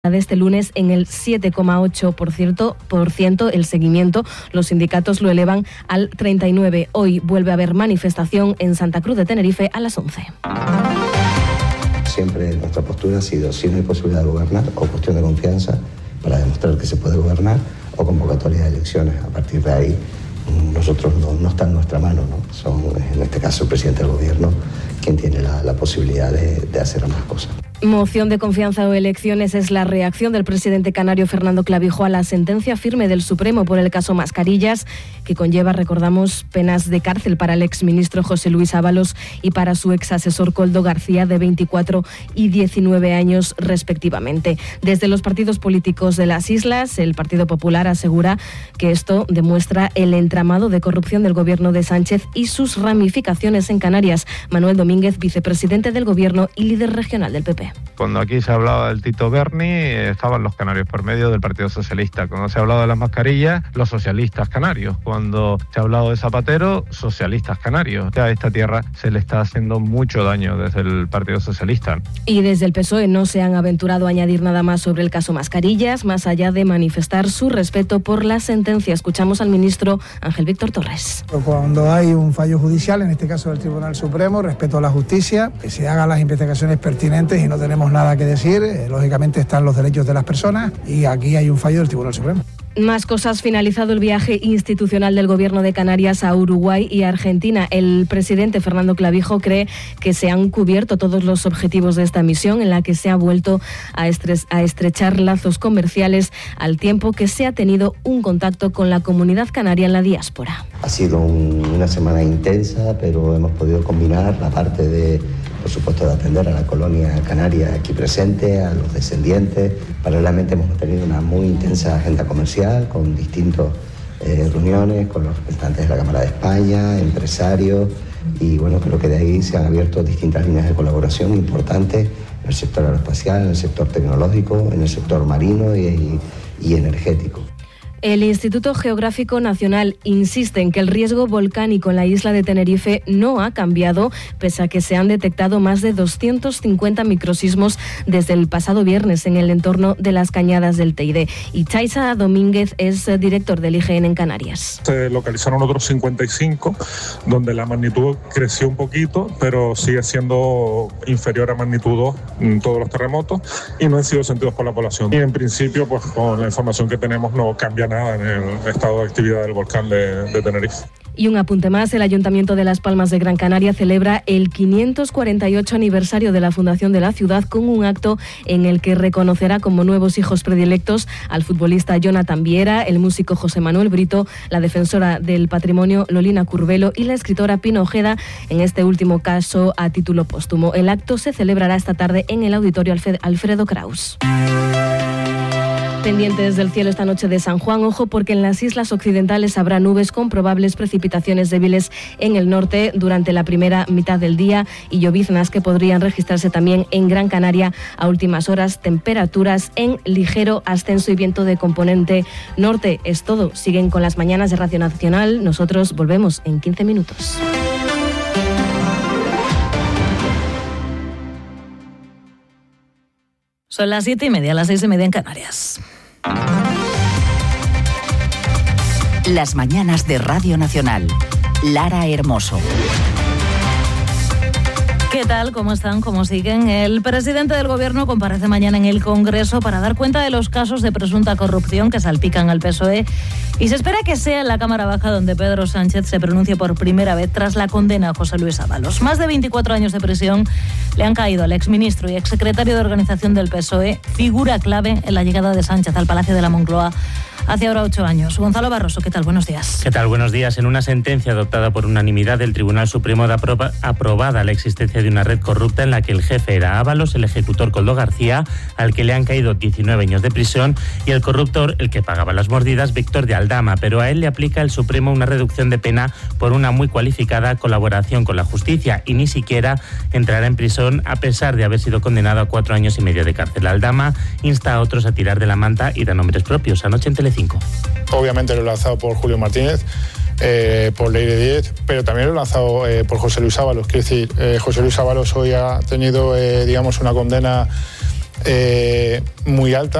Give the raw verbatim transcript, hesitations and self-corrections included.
de este lunes en el siete coma ocho por ciento, por ciento. El seguimiento, los sindicatos lo elevan al treinta y nueve por ciento. Hoy vuelve a haber manifestación en Santa Cruz de Tenerife a las once. Siempre nuestra postura ha sido, si no hay posibilidad de gobernar, o cuestión de confianza para demostrar que se puede gobernar, o convocatoria de elecciones. A partir de ahí, nosotros no, no está en nuestra mano, ¿no? Son, en este caso, el presidente del gobierno quien tiene la, la posibilidad de, de hacer ambas cosas. Moción de confianza o elecciones es la reacción del presidente canario Fernando Clavijo a la sentencia firme del Supremo por el caso Mascarillas, que conlleva, recordamos, penas de cárcel para el exministro José Luis Ábalos y para su exasesor Koldo García, de veinticuatro y diecinueve años respectivamente. Desde los partidos políticos de las islas, el Partido Popular asegura que esto demuestra el entramado de corrupción del gobierno de Sánchez y sus ramificaciones en Canarias. Manuel Domínguez, vicepresidente del gobierno y líder regional del P P. Cuando aquí se hablaba del Tito Berni, estaban los canarios por medio del Partido Socialista. Cuando se ha hablado de las mascarillas, los socialistas canarios. Cuando se ha hablado de Zapatero, socialistas canarios. A esta tierra se le está haciendo mucho daño desde el Partido Socialista. Y desde el P S O E no se han aventurado a añadir nada más sobre el caso Mascarillas, más allá de manifestar su respeto por la sentencia. Escuchamos al ministro Ángel Víctor Torres. Cuando hay un fallo judicial, en este caso del Tribunal Supremo, respeto a la justicia, que se hagan las investigaciones pertinentes y no tenemos nada que decir. Eh, lógicamente están los derechos de las personas y aquí hay un fallo del Tribunal Supremo. Más cosas. Finalizado el viaje institucional del Gobierno de Canarias a Uruguay y Argentina. El presidente Fernando Clavijo cree que se han cubierto todos los objetivos de esta misión, en la que se ha vuelto a, estres- a estrechar lazos comerciales al tiempo que se ha tenido un contacto con la comunidad canaria en la diáspora. Ha sido un, una semana intensa, pero hemos podido combinar la parte de, por supuesto, de atender a la colonia canaria aquí presente, a los descendientes. Paralelamente hemos tenido una muy intensa agenda comercial con distintas eh, reuniones con los representantes de la Cámara de España, empresarios, y bueno, creo que de ahí se han abierto distintas líneas de colaboración importantes en el sector aeroespacial, en el sector tecnológico, en el sector marino y, y, y energético. El Instituto Geográfico Nacional insiste en que el riesgo volcánico en la isla de Tenerife no ha cambiado, pese a que se han detectado más de doscientos cincuenta microsismos desde el pasado viernes en el entorno de las cañadas del Teide. Y Chaisa Domínguez es director del I G N en Canarias. Se localizaron otros cincuenta y cinco, donde la magnitud creció un poquito, pero sigue siendo inferior a magnitud dos en todos los terremotos y no han sido sentidos por la población. Y en principio, pues con la información que tenemos, no cambia nada en el estado de actividad del volcán de, de Tenerife. Y un apunte más, el Ayuntamiento de Las Palmas de Gran Canaria celebra el quinientos cuarenta y ocho aniversario de la fundación de la ciudad con un acto en el que reconocerá como nuevos hijos predilectos al futbolista Jonathan Viera, el músico José Manuel Brito, la defensora del patrimonio Lolina Curvelo y la escritora Pino Ojeda, en este último caso a título póstumo. El acto se celebrará esta tarde en el Auditorio Alfredo Kraus. Pendientes del cielo esta noche de San Juan, ojo porque en las islas occidentales habrá nubes con probables precipitaciones débiles en el norte durante la primera mitad del día y lloviznas que podrían registrarse también en Gran Canaria a últimas horas. Temperaturas en ligero ascenso y viento de componente norte. Es todo. Siguen con las mañanas de Radio Nacional. Nosotros volvemos en quince minutos. Son las siete y media, las seis y media en Canarias. Las mañanas de Radio Nacional. Lara Hermoso. ¿Qué tal? ¿Cómo están? ¿Cómo siguen? El presidente del Gobierno comparece mañana en el Congreso para dar cuenta de los casos de presunta corrupción que salpican al P S O E y se espera que sea en la Cámara Baja donde Pedro Sánchez se pronuncie por primera vez tras la condena a José Luis Ábalos. Más de veinticuatro años de prisión le han caído al exministro y exsecretario de Organización del P S O E, figura clave en la llegada de Sánchez al Palacio de la Moncloa hace ahora ocho años. Gonzalo Barroso, ¿qué tal? Buenos días. ¿Qué tal? Buenos días. En una sentencia adoptada por unanimidad del Tribunal Supremo da aproba, aprobada la existencia de una red corrupta en la que el jefe era Ábalos, el ejecutor Koldo García, al que le han caído diecinueve años de prisión, y el corruptor, el que pagaba las mordidas, Víctor de Aldama, pero a él le aplica el Supremo una reducción de pena por una muy cualificada colaboración con la justicia y ni siquiera entrará en prisión a pesar de haber sido condenado a cuatro años y medio de cárcel. Aldama insta a otros a tirar de la manta y da nombres propios. Anoche en Telecinco. Obviamente lo he lanzado por Julio Martínez, eh, por Leire Díez, pero también lo he lanzado eh, por José Luis Ábalos. Quiero decir, eh, José Luis Ábalos hoy ha tenido, eh, digamos, una condena eh, muy alta.